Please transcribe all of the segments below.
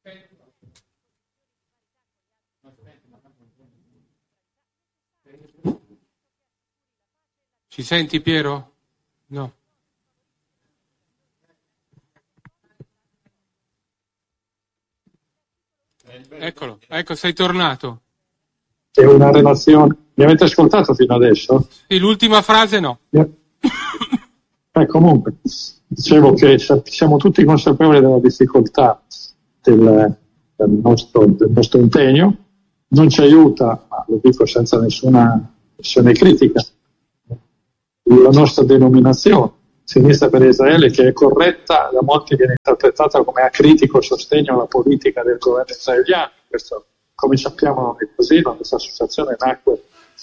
Ci senti, Piero? No. Eccolo, ecco, sei tornato. È una relazione. Mi avete ascoltato fino adesso? Sì, l'ultima frase no. Comunque, dicevo che siamo tutti consapevoli della difficoltà del nostro impegno, non ci aiuta, ma lo dico senza nessuna critica, la nostra denominazione, Sinistra per Israele, che è corretta, da molti viene interpretata come acritico sostegno alla politica del governo israeliano. Questo, come sappiamo, non è così. La nostra associazione nacque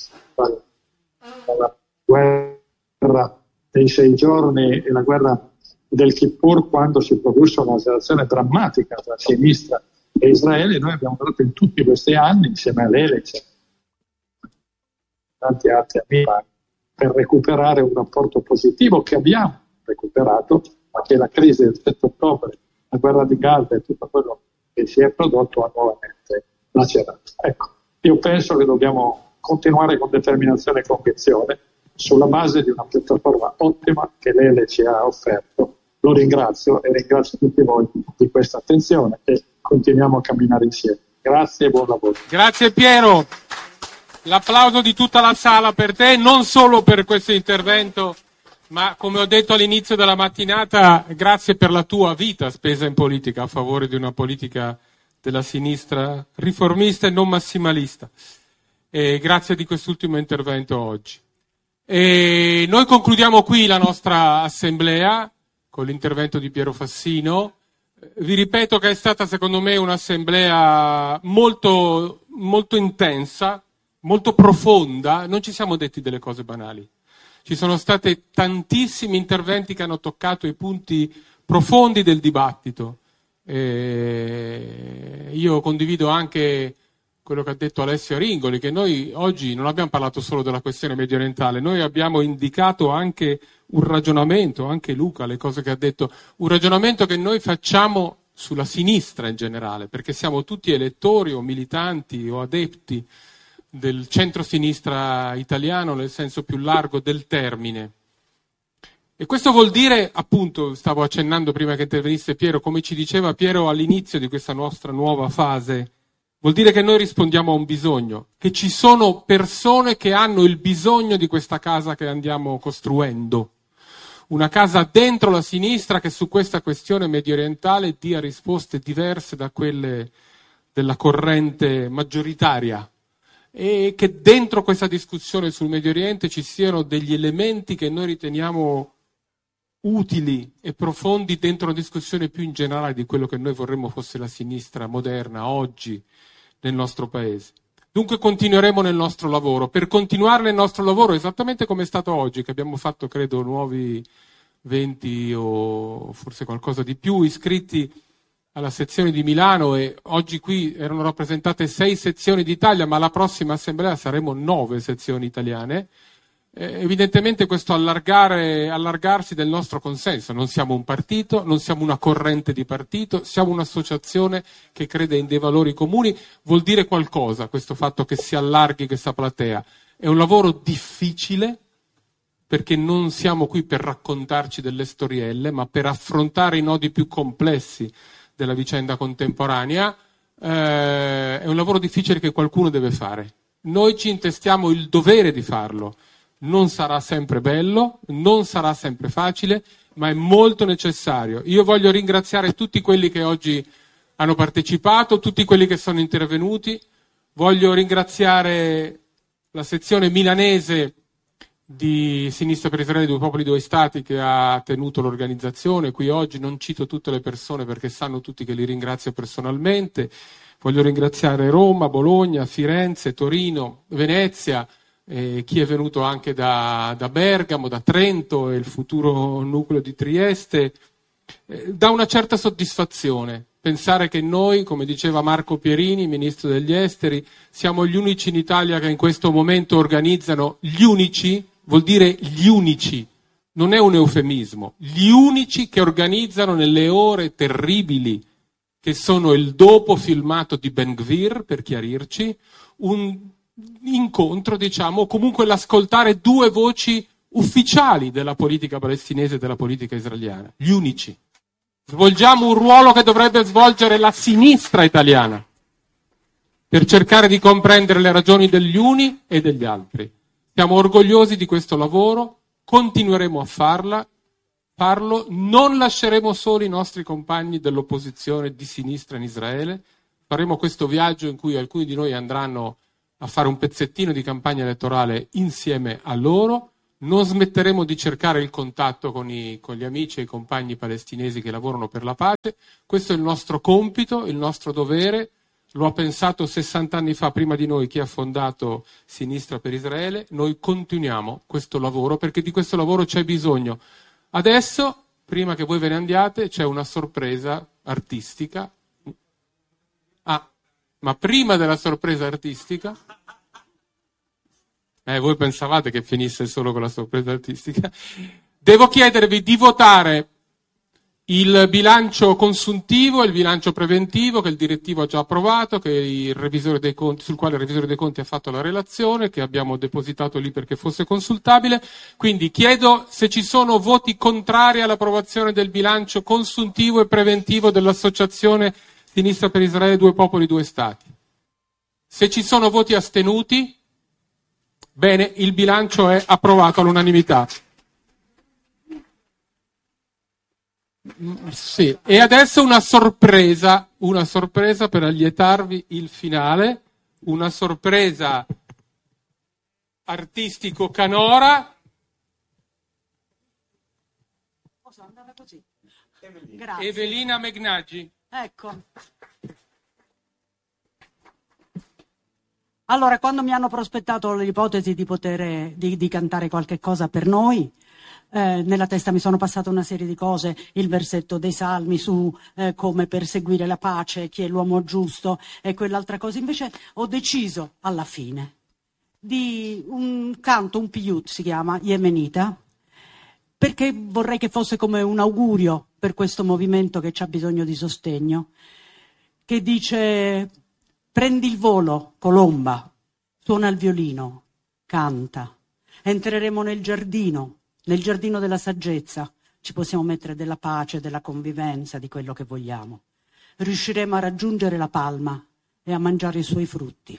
dalla guerra dei 6 giorni e la guerra del Kippur, quando si produsse una relazione drammatica tra sinistra e Israele. Noi abbiamo dato in tutti questi anni, insieme a Lele, tanti altri amici, per recuperare un rapporto positivo che abbiamo recuperato, ma che la crisi del 7 ottobre, la guerra di Gaza e tutto quello che si è prodotto ha nuovamente lacerato. Ecco, io penso che dobbiamo continuare con determinazione e convinzione sulla base di una piattaforma ottima che Lele ci ha offerto. Lo ringrazio e ringrazio tutti voi di questa attenzione e continuiamo a camminare insieme. Grazie e buon lavoro. Grazie Piero. L'applauso di tutta la sala per te, non solo per questo intervento, ma come ho detto all'inizio della mattinata, grazie per la tua vita spesa in politica, a favore di una politica della sinistra riformista e non massimalista. E grazie di quest'ultimo intervento oggi. E noi concludiamo qui la nostra assemblea con l'intervento di Piero Fassino. Vi ripeto che è stata secondo me un'assemblea molto, molto intensa, molto profonda. Non ci siamo detti delle cose banali. Ci sono stati tantissimi interventi che hanno toccato i punti profondi del dibattito. Io condivido anche quello che ha detto Alessio Ringoli, che noi oggi non abbiamo parlato solo della questione mediorientale, noi abbiamo indicato anche un ragionamento, anche Luca, le cose che ha detto, un ragionamento che noi facciamo sulla sinistra in generale, perché siamo tutti elettori o militanti o adepti del centro-sinistra italiano nel senso più largo del termine. E questo vuol dire, appunto, stavo accennando prima che intervenisse Piero, come ci diceva Piero all'inizio di questa nostra nuova fase, vuol dire che noi rispondiamo a un bisogno, che ci sono persone che hanno il bisogno di questa casa che andiamo costruendo. Una casa dentro la sinistra che su questa questione mediorientale dia risposte diverse da quelle della corrente maggioritaria. E che dentro questa discussione sul Medio Oriente ci siano degli elementi che noi riteniamo utili e profondi dentro una discussione più in generale di quello che noi vorremmo fosse la sinistra moderna oggi nel nostro paese. Dunque continueremo nel nostro lavoro. Per continuare nel nostro lavoro, esattamente come è stato oggi, che abbiamo fatto, credo, nuovi 20 o forse qualcosa di più iscritti alla sezione di Milano, e oggi qui erano rappresentate 6 sezioni d'Italia, ma alla prossima assemblea saremo 9 sezioni italiane. Evidentemente questo allargarsi del nostro consenso. Non siamo un partito, non siamo una corrente di partito, siamo un'associazione che crede in dei valori comuni. Vuol dire qualcosa questo fatto che si allarghi questa platea. È un lavoro difficile, perché non siamo qui per raccontarci delle storielle, ma per affrontare i nodi più complessi della vicenda contemporanea. È un lavoro difficile che qualcuno deve fare. Noi ci intestiamo il dovere di farlo. Non sarà sempre bello, non sarà sempre facile, ma è molto necessario. Io voglio ringraziare tutti quelli che oggi hanno partecipato, tutti quelli che sono intervenuti. Voglio ringraziare la sezione milanese di Sinistra per Israele, Due Popoli, Due Stati, che ha tenuto l'organizzazione qui oggi. Non cito tutte le persone perché sanno tutti che li ringrazio personalmente. Voglio ringraziare Roma, Bologna, Firenze, Torino, Venezia, chi è venuto anche da Bergamo, da Trento e il futuro nucleo di Trieste. Dà una certa soddisfazione pensare che noi, come diceva Marco Pierini, ministro degli esteri, siamo gli unici in Italia che in questo momento organizzano, gli unici, vuol dire gli unici, non è un eufemismo, gli unici che organizzano nelle ore terribili che sono il dopo filmato di Ben Gvir, per chiarirci, un incontro, diciamo, o comunque l'ascoltare due voci ufficiali della politica palestinese e della politica israeliana, gli unici. Svolgiamo un ruolo che dovrebbe svolgere la sinistra italiana, per cercare di comprendere le ragioni degli uni e degli altri. Siamo orgogliosi di questo lavoro, continueremo a farlo, non lasceremo soli i nostri compagni dell'opposizione di sinistra in Israele, faremo questo viaggio in cui alcuni di noi andranno a fare un pezzettino di campagna elettorale insieme a loro, non smetteremo di cercare il contatto con gli amici e i compagni palestinesi che lavorano per la pace. Questo è il nostro compito, il nostro dovere. Lo ha pensato 60 anni fa, prima di noi, chi ha fondato Sinistra per Israele. Noi continuiamo questo lavoro perché di questo lavoro c'è bisogno. Adesso, prima che voi ve ne andiate, c'è una sorpresa artistica. Ma prima della sorpresa artistica, voi pensavate che finisse solo con la sorpresa artistica, devo chiedervi di votare il bilancio consuntivo e il bilancio preventivo che il direttivo ha già approvato, che il revisore dei conti, sul quale il revisore dei conti ha fatto la relazione, che abbiamo depositato lì perché fosse consultabile. Quindi chiedo se ci sono voti contrari all'approvazione del bilancio consuntivo e preventivo dell'Associazione Sinistra per Israele, Due Popoli, Due Stati. Se ci sono voti astenuti, bene, il bilancio è approvato all'unanimità. Sì, e adesso una sorpresa per allietarvi il finale, una sorpresa artistico canora. Posso andare così? Grazie. Evelina Megnaggi. Ecco. Allora, quando mi hanno prospettato l'ipotesi di cantare qualche cosa per noi, nella testa mi sono passate una serie di cose, il versetto dei Salmi su come perseguire la pace, chi è l'uomo giusto e quell'altra cosa. Invece ho deciso alla fine di un canto, un piyut si chiama, yemenita, perché vorrei che fosse come un augurio per questo movimento che c'ha bisogno di sostegno, che dice: prendi il volo, colomba, suona il violino, canta, entreremo nel giardino della saggezza, ci possiamo mettere della pace, della convivenza, di quello che vogliamo. Riusciremo a raggiungere la palma e a mangiare i suoi frutti.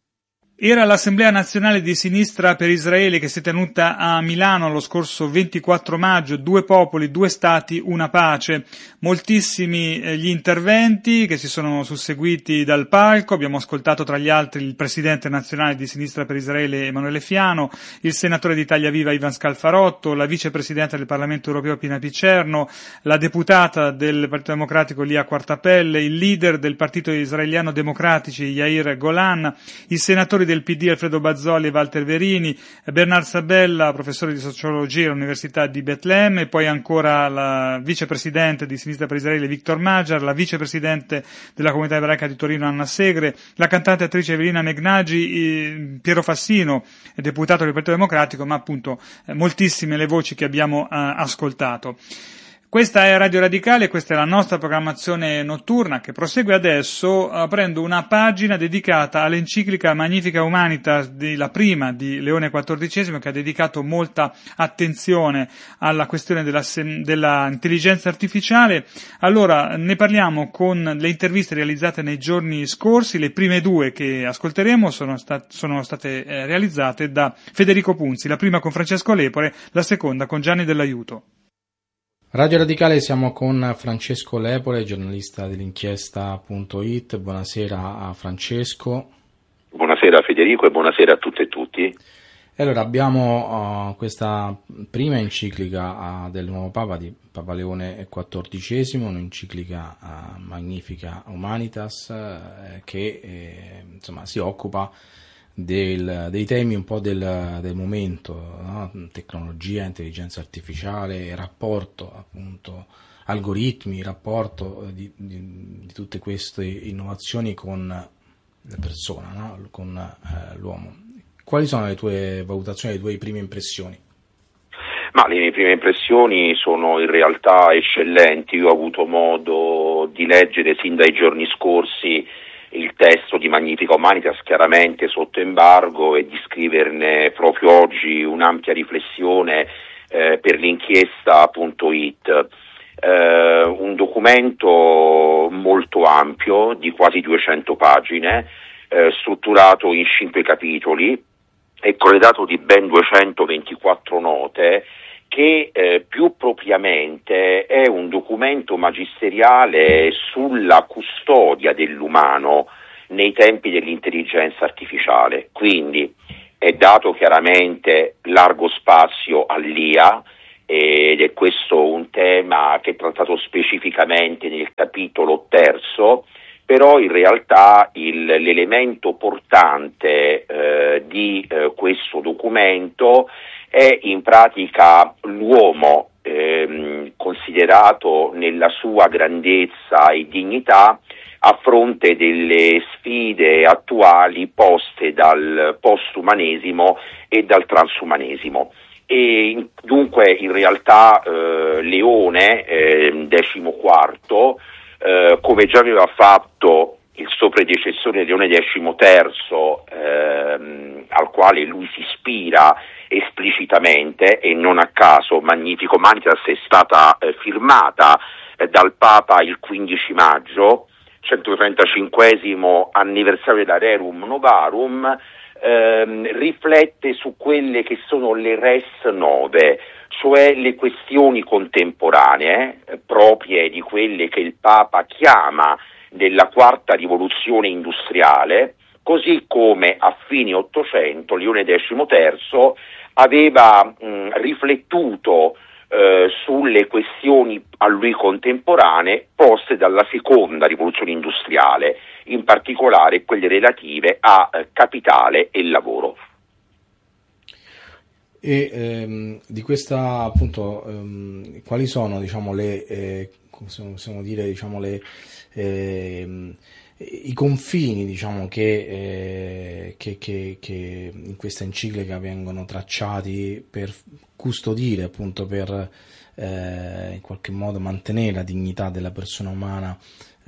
Era l'Assemblea Nazionale di Sinistra per Israele che si è tenuta a Milano lo scorso 24 maggio, Due popoli, due stati, una pace. Moltissimi gli interventi che si sono susseguiti dal palco. Abbiamo ascoltato tra gli altri il Presidente nazionale di Sinistra per Israele Emanuele Fiano, il Senatore di Italia Viva Ivan Scalfarotto, la Vicepresidente del Parlamento Europeo Pina Picerno, la Deputata del Partito Democratico Lia Quartapelle, il Leader del Partito Israeliano Democratici Yair Golan, i Senatori del PD Alfredo Bazzoli e Walter Verini, Bernard Sabella, professore di sociologia all'Università di Betlemme, e poi ancora la vicepresidente di Sinistra per Israele Victor Magyar, la vicepresidente della comunità ebraica di Torino Anna Segre, la cantante e attrice Evelina Megnaggi, Piero Fassino, deputato del Partito Democratico, ma appunto moltissime le voci che abbiamo ascoltato. Questa è Radio Radicale, questa è la nostra programmazione notturna che prosegue adesso aprendo una pagina dedicata all'enciclica Magnifica Humanitas, la prima di Leone XIV, che ha dedicato molta attenzione alla questione della intelligenza artificiale. Allora, ne parliamo con le interviste realizzate nei giorni scorsi. Le prime due che ascolteremo sono state realizzate da Federico Punzi, la prima con Francesco Lepore, la seconda con Gianni Dell'Aiuto. Radio Radicale, siamo con Francesco Lepore, giornalista dell'inchiesta.it. Buonasera a Francesco. Buonasera a Federico e buonasera a tutte e tutti. Allora, abbiamo questa prima enciclica del nuovo Papa, di Papa Leone XIV, un'enciclica Magnifica Humanitas, che insomma si occupa dei temi un po' del momento, no? Tecnologia, intelligenza artificiale, rapporto appunto algoritmi, rapporto di tutte queste innovazioni con la persona, no? Con l'uomo. Quali sono le tue valutazioni, le tue prime impressioni? Ma le mie prime impressioni sono in realtà eccellenti. Io ho avuto modo di leggere sin dai giorni scorsi il testo di Magnifica Humanitas, chiaramente sotto embargo, e di scriverne proprio oggi un'ampia riflessione per l'inchiesta.it. Un documento molto ampio, di quasi 200 pagine, strutturato in 5 capitoli e corredato di ben 224 note, che più propriamente è un documento magisteriale sulla custodia dell'umano nei tempi dell'intelligenza artificiale. Quindi è dato chiaramente largo spazio all'IA, ed è questo un tema che è trattato specificamente nel capitolo 3, però in realtà l'elemento portante di questo documento è in pratica l'uomo considerato nella sua grandezza e dignità a fronte delle sfide attuali poste dal postumanesimo e dal transumanesimo. E dunque in realtà Leone, XIV, come già aveva fatto il suo predecessore Leone XIII, al quale lui si ispira esplicitamente, e non a caso Magnifica Humanitas è stata firmata dal Papa il 15 maggio, 135esimo anniversario della Rerum Novarum, riflette su quelle che sono le res nove, cioè le questioni contemporanee, proprie di quelle che il Papa chiama della quarta rivoluzione industriale, così come a fine Ottocento Leone XIII aveva riflettuto sulle questioni a lui contemporanee poste dalla seconda rivoluzione industriale, in particolare quelle relative a capitale e lavoro. E di questa, appunto, quali sono, diciamo, possiamo dire, diciamo, i confini, diciamo, che in questa enciclica vengono tracciati per custodire, appunto, per in qualche modo mantenere la dignità della persona umana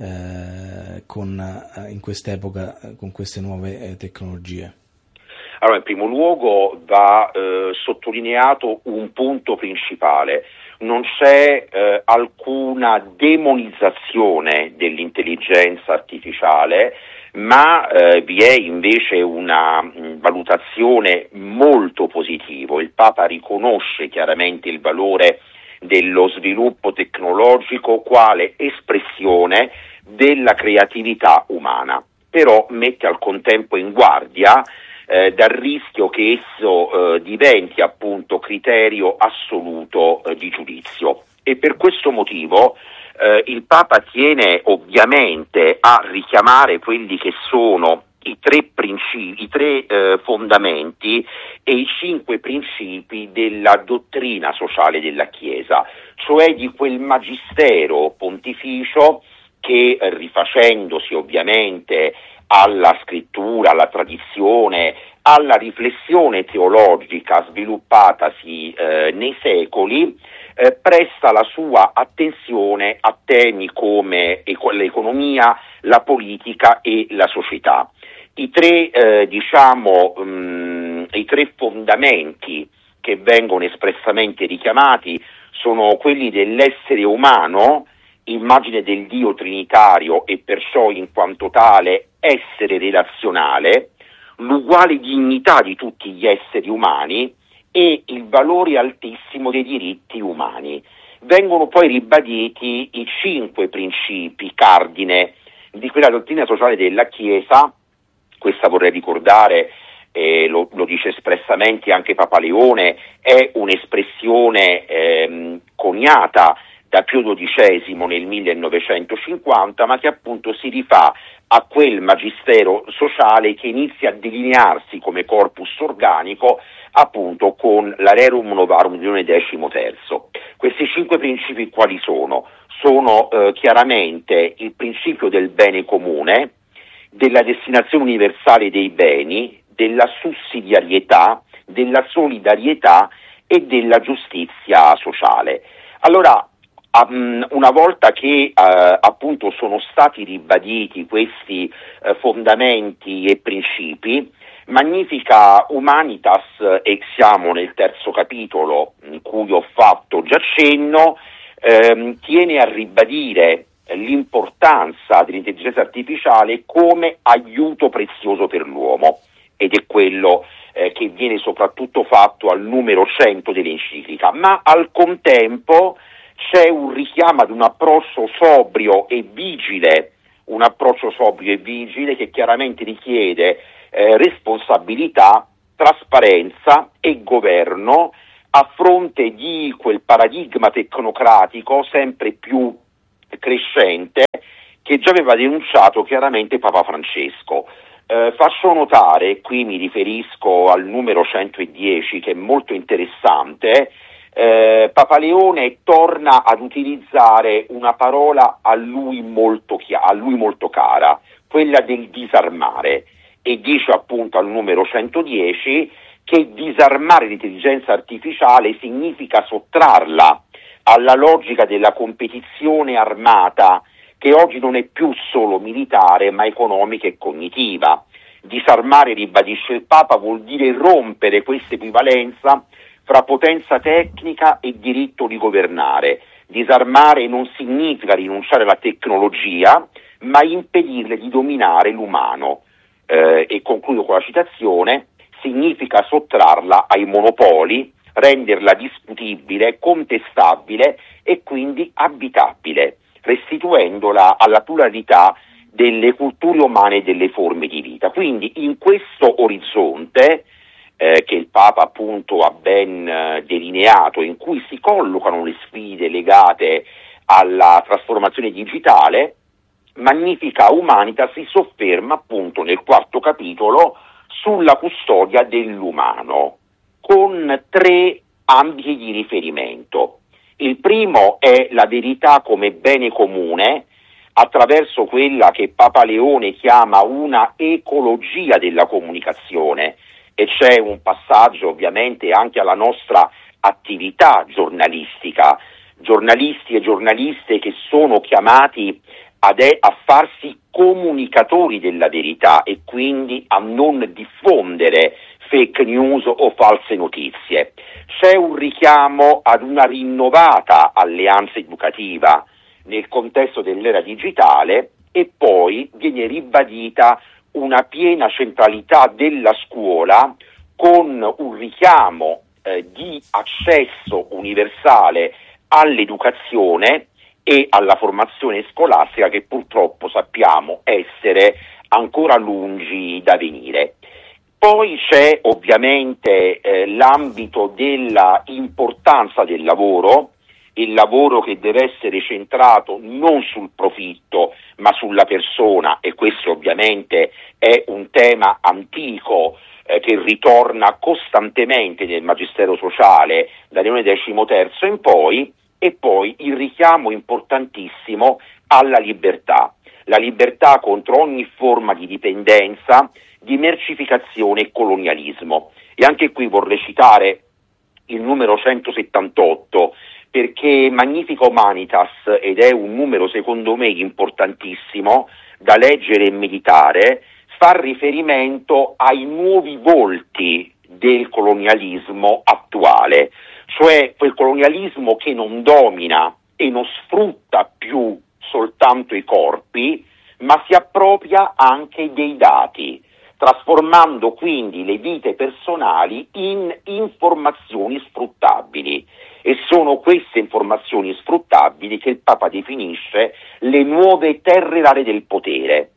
in quest'epoca, con queste nuove tecnologie? Allora, in primo luogo va sottolineato un punto principale: non c'è alcuna demonizzazione dell'intelligenza artificiale, ma vi è invece una valutazione molto positiva. Il Papa riconosce chiaramente il valore dello sviluppo tecnologico quale espressione della creatività umana, però mette al contempo in guardia dal rischio che esso diventi appunto criterio assoluto di giudizio. E per questo motivo il Papa tiene ovviamente a richiamare quelli che sono i tre fondamenti e i 5 principi della dottrina sociale della Chiesa, cioè di quel magistero pontificio che, rifacendosi ovviamente alla scrittura, alla tradizione, alla riflessione teologica sviluppatasi nei secoli, presta la sua attenzione a temi come l'economia, la politica e la società. I tre fondamenti che vengono espressamente richiamati sono quelli dell'essere umano, immagine del Dio trinitario e perciò in quanto tale essere relazionale, l'uguale dignità di tutti gli esseri umani e il valore altissimo dei diritti umani. Vengono poi ribaditi i 5 principi cardine di quella dottrina sociale della Chiesa. Questa, vorrei ricordare, lo dice espressamente anche Papa Leone, è un'espressione coniata da Pio XII nel 1950, ma che appunto si rifà a quel magistero sociale che inizia a delinearsi come corpus organico appunto con la Rerum Novarum di Leone XIII. Questi 5 principi quali sono? Sono chiaramente il principio del bene comune, della destinazione universale dei beni, della sussidiarietà, della solidarietà e della giustizia sociale. Allora, una volta che appunto sono stati ribaditi questi fondamenti e principi, Magnifica Humanitas, e siamo nel terzo capitolo in cui ho fatto già cenno, tiene a ribadire l'importanza dell'intelligenza artificiale come aiuto prezioso per l'uomo, ed è quello che viene soprattutto fatto al numero 100 dell'enciclica, ma al contempo c'è un richiamo ad un approccio sobrio e vigile che chiaramente richiede responsabilità, trasparenza e governo a fronte di quel paradigma tecnocratico sempre più crescente che già aveva denunciato chiaramente Papa Francesco. Faccio notare, qui mi riferisco al numero 110 che è molto interessante, Papa Leone torna ad utilizzare una parola a lui molto cara, quella del disarmare, e dice appunto al numero 110 che disarmare l'intelligenza artificiale significa sottrarla alla logica della competizione armata, che oggi non è più solo militare ma economica e cognitiva. Disarmare, ribadisce il Papa, vuol dire rompere questa equivalenza fra potenza tecnica e diritto di governare. Disarmare non significa rinunciare alla tecnologia, ma impedirle di dominare l'umano. E concludo con la citazione: significa sottrarla ai monopoli, renderla discutibile, contestabile e quindi abitabile, restituendola alla pluralità delle culture umane e delle forme di vita. Quindi in questo orizzonte che il Papa appunto ha ben delineato, in cui si collocano le sfide legate alla trasformazione digitale, Magnifica Humanitas si sofferma appunto nel quarto capitolo sulla custodia dell'umano, con 3 ambiti di riferimento. Il primo è la verità come bene comune, attraverso quella che Papa Leone chiama una ecologia della comunicazione, e c'è un passaggio ovviamente anche alla nostra attività giornalistica, giornalisti e giornaliste che sono chiamati a farsi comunicatori della verità e quindi a non diffondere fake news o false notizie. C'è un richiamo ad una rinnovata alleanza educativa nel contesto dell'era digitale, e poi viene ribadita una piena centralità della scuola con un richiamo di accesso universale all'educazione e alla formazione scolastica, che purtroppo sappiamo essere ancora lungi da venire. Poi c'è ovviamente l'ambito della importanza del lavoro, il lavoro che deve essere centrato non sul profitto ma sulla persona, e questo ovviamente è un tema antico che ritorna costantemente nel Magistero sociale da Leone XIII in poi, e poi il richiamo importantissimo alla libertà, la libertà contro ogni forma di dipendenza, di mercificazione e colonialismo. E anche qui vorrei citare il numero 178, perché Magnifica Humanitas, ed è un numero secondo me importantissimo da leggere e meditare, fa riferimento ai nuovi volti del colonialismo attuale, cioè quel colonialismo che non domina e non sfrutta più soltanto i corpi, ma si appropria anche dei dati, trasformando quindi le vite personali in informazioni sfruttabili. E sono queste informazioni sfruttabili che il Papa definisce le nuove terre rare del potere,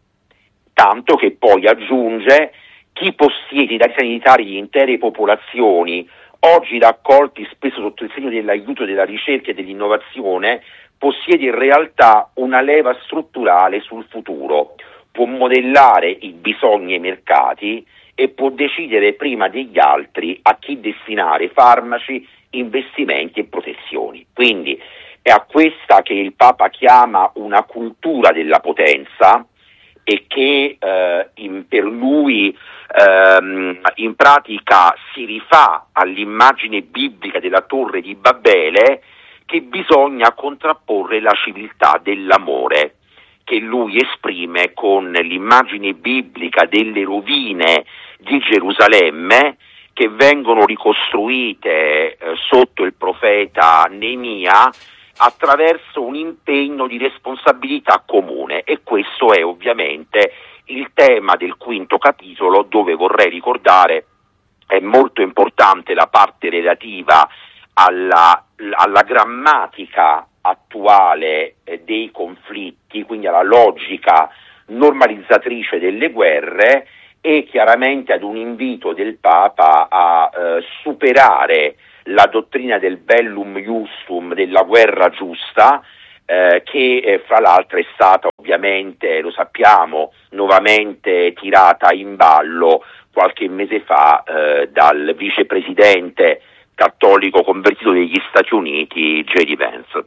tanto che poi aggiunge: chi possiede i dati sanitari di intere popolazioni, oggi raccolti spesso sotto il segno dell'aiuto della ricerca e dell'innovazione, possiede in realtà una leva strutturale sul futuro, può modellare i bisogni e i mercati e può decidere prima degli altri a chi destinare farmaci, investimenti e protezioni. Quindi è a questa che il Papa chiama una cultura della potenza, e che per lui in pratica si rifà all'immagine biblica della Torre di Babele, che bisogna contrapporre la civiltà dell'amore, che lui esprime con l'immagine biblica delle rovine di Gerusalemme che vengono ricostruite sotto il profeta Neemia attraverso un impegno di responsabilità comune, e questo è ovviamente il tema del quinto capitolo, dove vorrei ricordare è molto importante la parte relativa alla grammatica attuale dei conflitti, quindi alla logica normalizzatrice delle guerre, e chiaramente ad un invito del Papa a superare la dottrina del bellum iustum, della guerra giusta, che fra l'altro è stata ovviamente, lo sappiamo, nuovamente tirata in ballo qualche mese fa dal vicepresidente cattolico convertito degli Stati Uniti, J.D. Vance.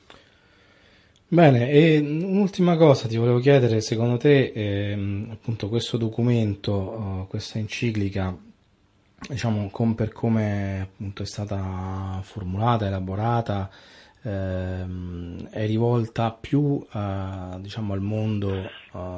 Bene, e un'ultima cosa ti volevo chiedere, secondo te appunto questo documento, questa enciclica, diciamo per come appunto è stata formulata, elaborata, è rivolta più diciamo al mondo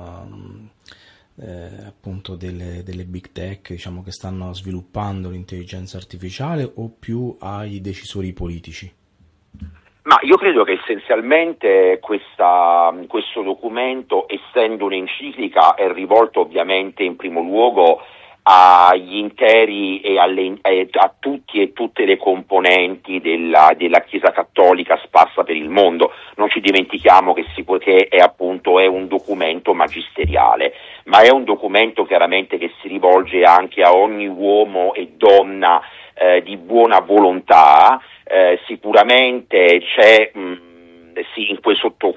appunto delle big tech, diciamo, che stanno sviluppando l'intelligenza artificiale, o più ai decisori politici? Ma io credo che essenzialmente questo documento, essendo un'enciclica, è rivolto ovviamente in primo luogo agli interi e a tutti e tutte le componenti della Chiesa Cattolica sparsa per il mondo. Non ci dimentichiamo che è un documento magisteriale, ma è un documento chiaramente che si rivolge anche a ogni uomo e donna di buona volontà. Sicuramente c'è sotto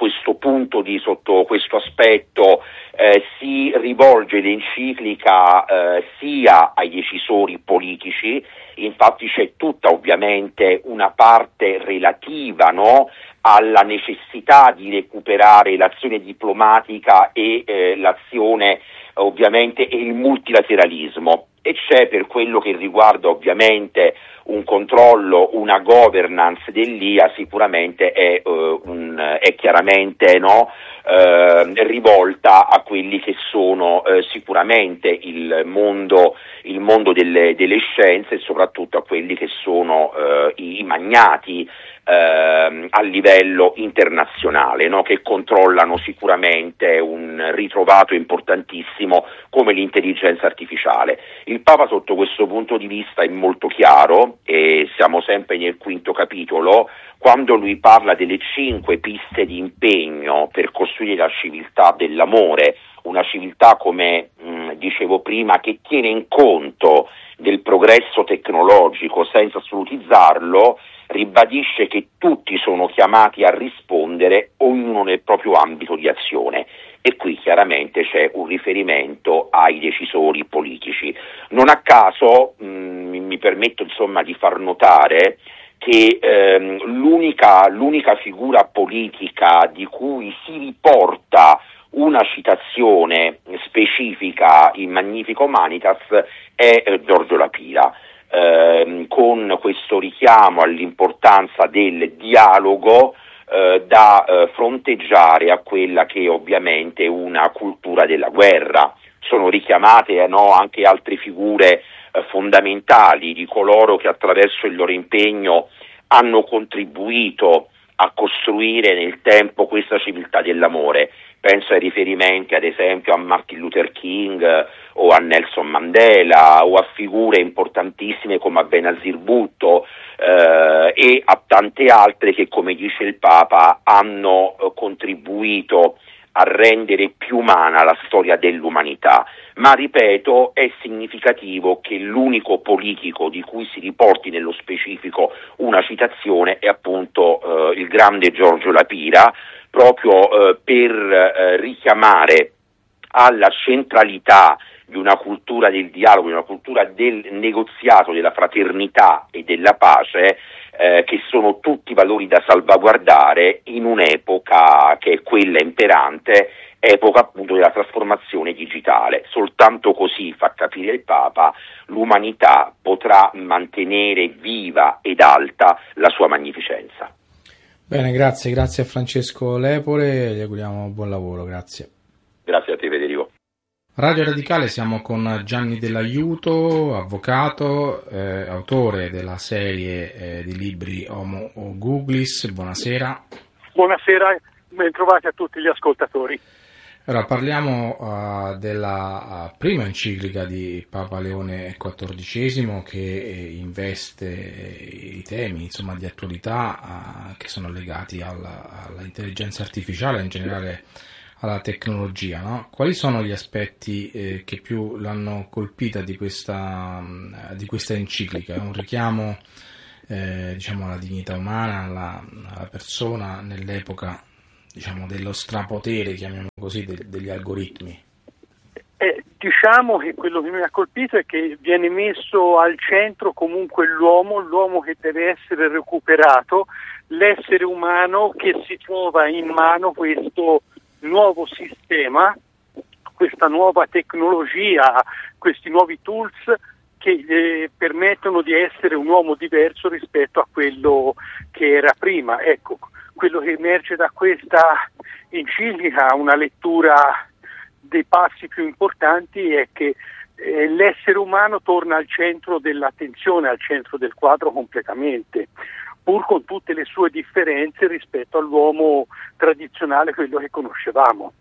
questo aspetto si rivolge l'enciclica sia ai decisori politici, infatti c'è tutta ovviamente una parte relativa, no, alla necessità di recuperare l'azione diplomatica e l'azione ovviamente e il multilateralismo, e c'è, per quello che riguarda ovviamente un controllo, una governance dell'IA, sicuramente è chiaramente rivolta a quelli che sono sicuramente il mondo delle scienze, e soprattutto a quelli che sono i magnati a livello internazionale, no? Che controllano sicuramente un ritrovato importantissimo come l'intelligenza artificiale. Il Papa sotto questo punto di vista è molto chiaro, e siamo sempre nel quinto capitolo, quando lui parla delle 5 piste di impegno per costruire la civiltà dell'amore, una civiltà, come dicevo prima, che tiene in conto del progresso tecnologico senza assolutizzarlo, ribadisce che tutti sono chiamati a rispondere, ognuno nel proprio ambito di azione. E qui chiaramente c'è un riferimento ai decisori politici. Non a caso mi permetto di far notare che l'unica figura politica di cui si riporta una citazione specifica in Magnifica Humanitas è Giorgio La Pira, con questo richiamo all'importanza del dialogo da fronteggiare a quella che ovviamente è una cultura della guerra. Sono richiamate anche altre figure fondamentali di coloro che attraverso il loro impegno hanno contribuito a costruire nel tempo questa civiltà dell'amore. Penso ai riferimenti ad esempio a Martin Luther King o a Nelson Mandela o a figure importantissime come a Benazir Bhutto e a tante altre che, come dice il Papa, hanno contribuito a rendere più umana la storia dell'umanità. Ma ripeto, è significativo che l'unico politico di cui si riporti nello specifico una citazione è appunto il grande Giorgio La Pira, proprio per richiamare alla centralità di una cultura del dialogo, di una cultura del negoziato, della fraternità e della pace, che sono tutti valori da salvaguardare in un'epoca che è quella imperante epoca appunto della trasformazione digitale. Soltanto così, fa capire il Papa, l'umanità potrà mantenere viva ed alta la sua magnificenza. Bene, grazie a Francesco Lepore, gli auguriamo buon lavoro, grazie. Grazie a te, Federico. Radio Radicale, siamo con Gianni Dell'Aiuto, avvocato, autore della serie di libri Homo Googlis. Buonasera. Buonasera, ben trovati a tutti gli ascoltatori. Allora, parliamo della prima enciclica di Papa Leone XIV che investe i temi, insomma, di attualità che sono legati all'intelligenza artificiale, in generale alla tecnologia, no? Quali sono gli aspetti che più l'hanno colpita di questa enciclica? È un richiamo diciamo alla dignità umana, alla persona nell'epoca, diciamo, dello strapotere, chiamiamo così, degli algoritmi. Diciamo che quello che mi ha colpito è che viene messo al centro comunque l'uomo che deve essere recuperato, l'essere umano che si trova in mano questo nuovo sistema, questa nuova tecnologia, questi nuovi tools che permettono di essere un uomo diverso rispetto a quello che era prima. Ecco, quello che emerge da questa enciclica, una lettura dei passi più importanti, è che l'essere umano torna al centro dell'attenzione, al centro del quadro completamente, pur con tutte le sue differenze rispetto all'uomo tradizionale, quello che conoscevamo.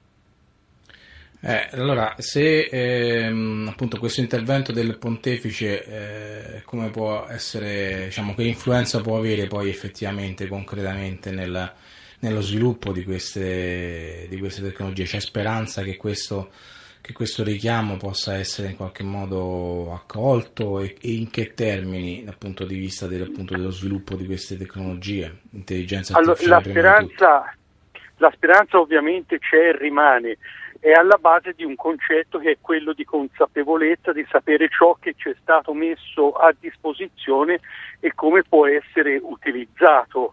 Allora, se appunto questo intervento del pontefice come può essere, diciamo, che influenza può avere poi effettivamente, concretamente nello sviluppo di queste tecnologie? C'è speranza che questo richiamo possa essere in qualche modo accolto e in che termini dal punto di vista dello sviluppo di queste tecnologie, intelligenza artificiale? Allora, la speranza ovviamente c'è e rimane, è alla base di un concetto che è quello di consapevolezza, di sapere ciò che ci è stato messo a disposizione e come può essere utilizzato.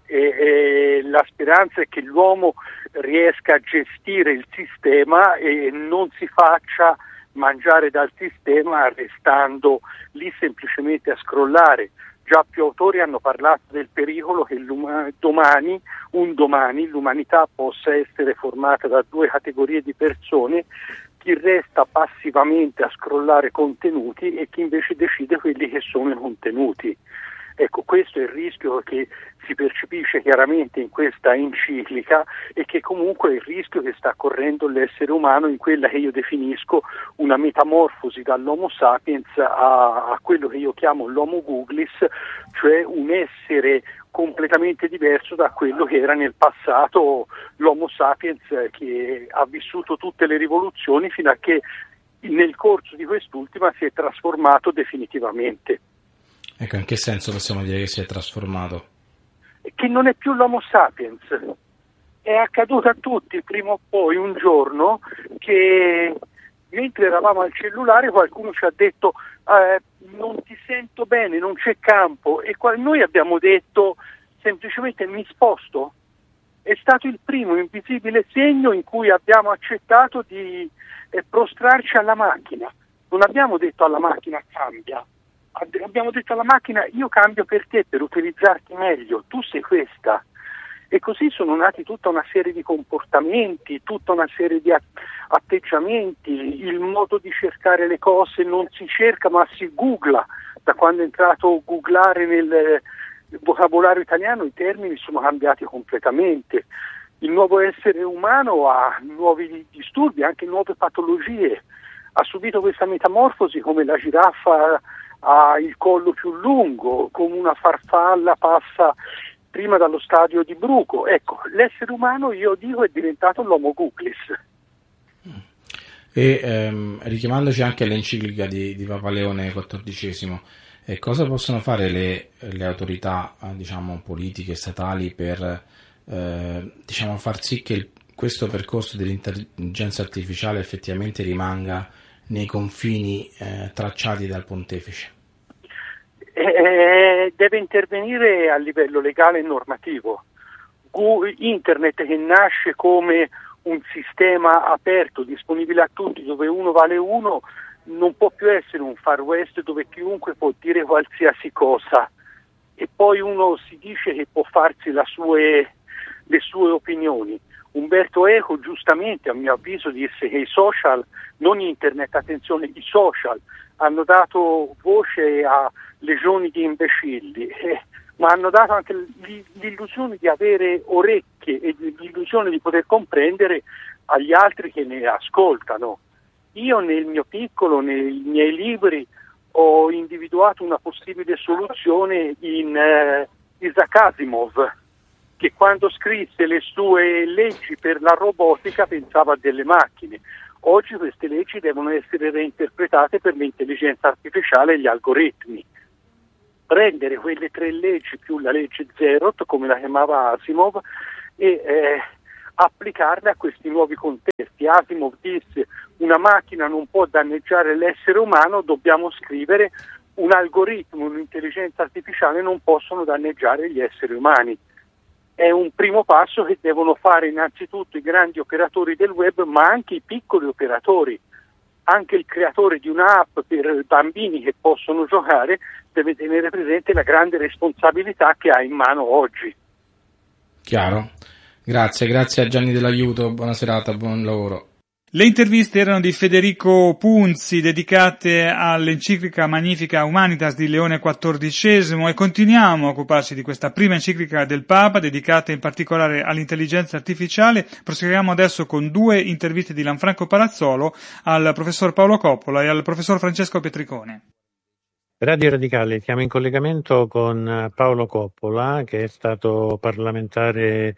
La speranza è che l'uomo riesca a gestire il sistema e non si faccia mangiare dal sistema restando lì semplicemente a scrollare. Già più autori hanno parlato del pericolo che domani l'umanità possa essere formata da due categorie di persone: chi resta passivamente a scrollare contenuti e chi invece decide quelli che sono i contenuti. Ecco, questo è il rischio che si percepisce chiaramente in questa enciclica e che comunque è il rischio che sta correndo l'essere umano in quella che io definisco una metamorfosi dall'Homo sapiens a quello che io chiamo l'Homo Googlis, cioè un essere completamente diverso da quello che era nel passato l'Homo sapiens, che ha vissuto tutte le rivoluzioni fino a che nel corso di quest'ultima si è trasformato definitivamente. Ecco, in che senso possiamo dire che si è trasformato? Che non è più l'Homo sapiens. È accaduto a tutti prima o poi un giorno che mentre eravamo al cellulare qualcuno ci ha detto non ti sento bene, non c'è campo, e noi abbiamo detto semplicemente mi sposto. È stato il primo invisibile segno in cui abbiamo accettato di prostrarci alla macchina. Non abbiamo detto alla macchina cambia. Abbiamo detto alla macchina io cambio per te, per utilizzarti meglio, tu sei questa. E così sono nati tutta una serie di comportamenti, tutta una serie di atteggiamenti, il modo di cercare le cose non si cerca ma si googla. Da quando è entrato googlare nel vocabolario italiano i termini sono cambiati completamente. Il nuovo essere umano ha nuovi disturbi, anche nuove patologie. Ha subito questa metamorfosi come la giraffa ha il collo più lungo, come una farfalla passa prima dallo stadio di bruco. Ecco, l'essere umano, io dico, è diventato l'Homo Googlis. E richiamandoci anche all'enciclica di Papa Leone XIV, cosa possono fare le autorità, diciamo, politiche, statali per diciamo, far sì che questo percorso dell'intelligenza artificiale effettivamente rimanga nei confini tracciati dal pontefice? Deve intervenire a livello legale e normativo. Internet, che nasce come un sistema aperto, disponibile a tutti, dove uno vale uno, non può più essere un Far West dove chiunque può dire qualsiasi cosa e poi uno si dice che può farsi le sue opinioni. Umberto Eco giustamente, a mio avviso, disse che i social, non internet, attenzione, i social hanno dato voce a legioni di imbecilli, ma hanno dato anche l'illusione di avere orecchie e l'illusione di poter comprendere agli altri che ne ascoltano. Io nel mio piccolo, nei miei libri, ho individuato una possibile soluzione in Isaac Asimov, che quando scrisse le sue leggi per la robotica pensava a delle macchine. Oggi queste leggi devono essere reinterpretate per l'intelligenza artificiale e gli algoritmi. Prendere quelle 3 leggi più la legge Zerot, come la chiamava Asimov, e applicarle a questi nuovi contesti. Asimov disse: una macchina non può danneggiare l'essere umano, dobbiamo scrivere un algoritmo, un'intelligenza artificiale non possono danneggiare gli esseri umani. È un primo passo che devono fare innanzitutto i grandi operatori del web, ma anche i piccoli operatori. Anche il creatore di un'app per bambini che possono giocare deve tenere presente la grande responsabilità che ha in mano oggi. Chiaro. Grazie a Gianni dell'aiuto, buona serata, buon lavoro. Le interviste erano di Federico Punzi, dedicate all'enciclica Magnifica Humanitas di Leone XIV, e continuiamo a occuparci di questa prima enciclica del Papa, dedicata in particolare all'intelligenza artificiale. Proseguiamo adesso con 2 interviste di Lanfranco Palazzolo al professor Paolo Coppola e al professor Francesco Petricone. Radio Radicale, siamo in collegamento con Paolo Coppola, che è stato parlamentare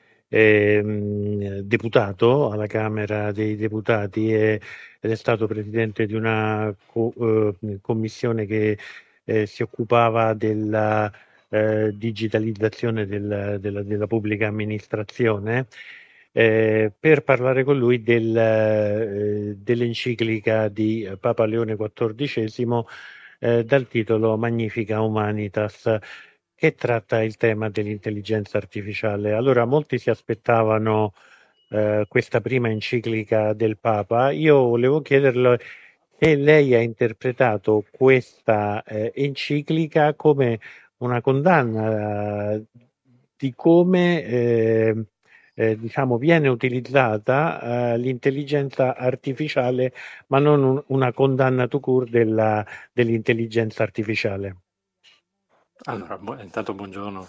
deputato alla Camera dei Deputati ed è stato presidente di una commissione che si occupava della digitalizzazione della pubblica amministrazione, per parlare con lui dell'enciclica di Papa Leone XIV dal titolo Magnifica Humanitas, che tratta il tema dell'intelligenza artificiale. Allora, molti si aspettavano questa prima enciclica del Papa. Io volevo chiederle se lei ha interpretato questa enciclica come una condanna di come viene utilizzata l'intelligenza artificiale, ma non una condanna tout court dell'intelligenza artificiale. Allora, intanto buongiorno.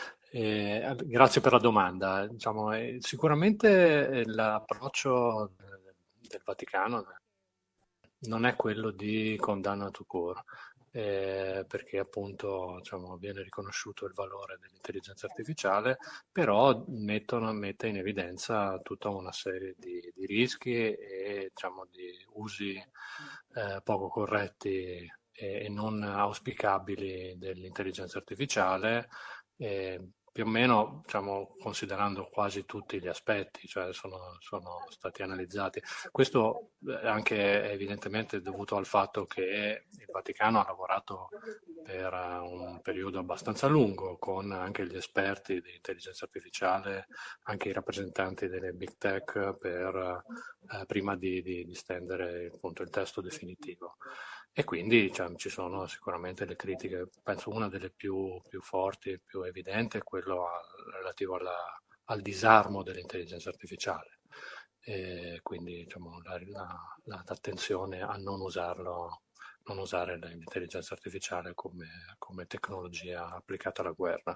Grazie per la domanda. Sicuramente l'approccio del Vaticano non è quello di condanna tout court, perché appunto viene riconosciuto il valore dell'intelligenza artificiale, però mette in evidenza tutta una serie di rischi e di usi poco corretti e non auspicabili dell'intelligenza artificiale, più o meno considerando quasi tutti gli aspetti, cioè sono stati analizzati. Questo anche è evidentemente dovuto al fatto che il Vaticano ha lavorato per un periodo abbastanza lungo con anche gli esperti di intelligenza artificiale, anche i rappresentanti delle big tech, prima di stendere appunto il testo definitivo. E quindi ci sono sicuramente le critiche. Penso una delle più forti, più evidenti, è quello relativo al disarmo dell'intelligenza artificiale, e quindi l'attenzione a non usare l'intelligenza artificiale come tecnologia applicata alla guerra.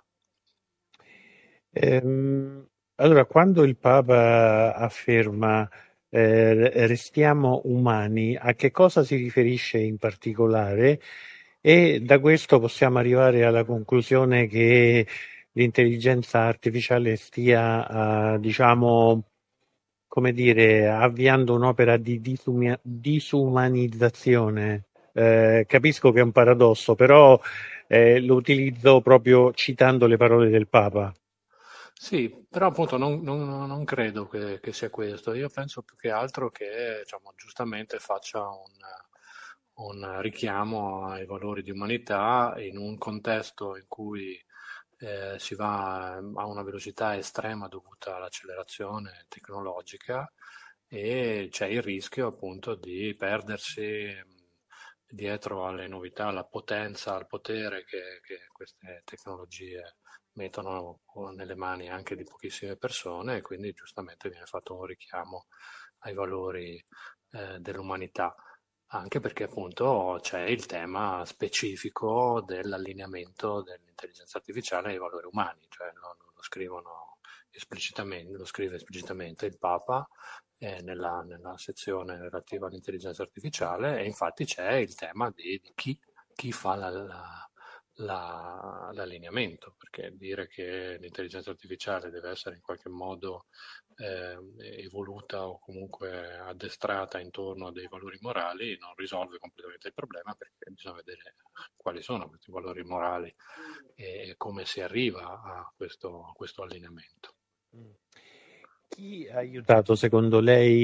Allora, quando il Papa afferma restiamo umani, a che cosa si riferisce in particolare? E da questo possiamo arrivare alla conclusione che l'intelligenza artificiale stia, avviando un'opera di disumanizzazione. Capisco che è un paradosso, però lo utilizzo proprio citando le parole del Papa. Sì, però appunto non credo che sia questo. Io penso più che altro che giustamente faccia un richiamo ai valori di umanità in un contesto in cui si va a una velocità estrema dovuta all'accelerazione tecnologica e c'è il rischio appunto di perdersi dietro alle novità, alla potenza, al potere che queste tecnologie mettono nelle mani anche di pochissime persone, e quindi giustamente viene fatto un richiamo ai valori dell'umanità, anche perché appunto c'è il tema specifico dell'allineamento dell'intelligenza artificiale ai valori umani, cioè lo scrivono esplicitamente, lo scrive esplicitamente il Papa nella sezione relativa all'intelligenza artificiale, e infatti c'è il tema di chi fa l'allineamento, perché dire che l'intelligenza artificiale deve essere in qualche modo evoluta o comunque addestrata intorno a dei valori morali non risolve completamente il problema, perché bisogna vedere quali sono questi valori morali e come si arriva a questo allineamento. Chi ha aiutato secondo lei